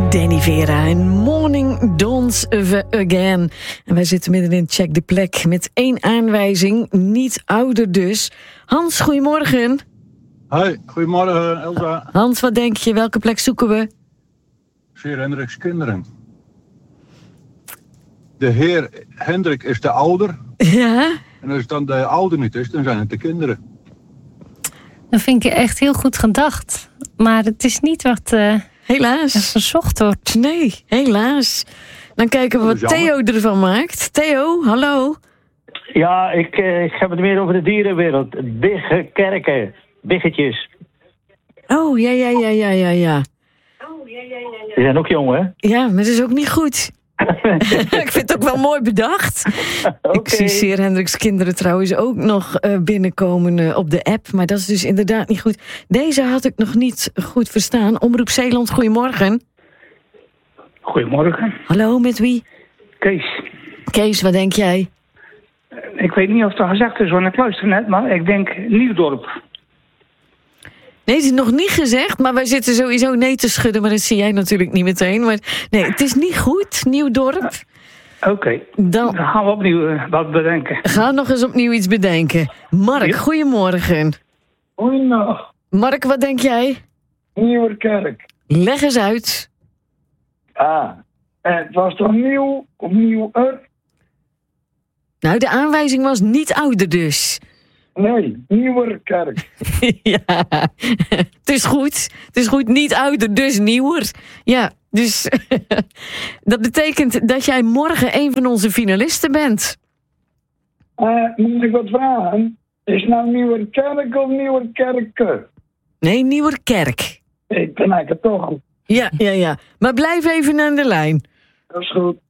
Danny Vera en Morning Dawns Again. En wij zitten midden in Check de Plek met 1 aanwijzing, niet ouder dus. Hans, goedemorgen. Hoi, goedemorgen Elsa. Hans, wat denk je? Welke plek zoeken we? Heer Hendriks kinderen. De heer Hendrik is de ouder. Ja? En als dan de ouder niet is, dan zijn het de kinderen. Dat vind ik echt heel goed gedacht. Maar het is niet wat Helaas. verzocht wordt. Nee, helaas. Dan kijken we wat Theo ervan maakt. Theo, hallo. Ja, ik heb het meer over de dierenwereld. Biggerkerken, biggetjes. Oh, ja. Die zijn ook jong, hè? Ja, maar dat is ook niet goed. Ik vind het ook wel mooi bedacht. Okay. Ik zie Heer Hendriks kinderen trouwens ook nog binnenkomen op de app. Maar dat is dus inderdaad niet goed. Deze had ik nog niet goed verstaan. Omroep Zeeland, goedemorgen. Goedemorgen. Hallo, met wie? Kees. Kees, wat denk jij? Ik weet niet of dat gezegd is, want ik luister net, maar ik denk Nieuwdorp. Nee, het is nog niet gezegd, maar wij zitten sowieso nee te schudden. Maar dat zie jij natuurlijk niet meteen. Maar nee, het is niet goed, Nieuwdorp. Oké, dan gaan we opnieuw wat bedenken. Ga nog eens opnieuw iets bedenken. Mark, Ja. Goedemorgen. Goeiedag. Mark, wat denk jij? Nieuwerkerk. Leg eens uit. Het was toch nieuw of nieuwer? Nou, de aanwijzing was niet ouder dus. Nee, Nieuwerkerk. Ja, het is goed. Het is goed, niet ouder, dus nieuwer. Ja, dus dat betekent dat jij morgen een van onze finalisten bent. Moet ik wat vragen? Is nou Nieuwerkerk of Nieuwerkerke? Nee, Nieuwerkerk. Ik ben eigenlijk toch goed. Ja. Maar blijf even aan de lijn. Dat is goed.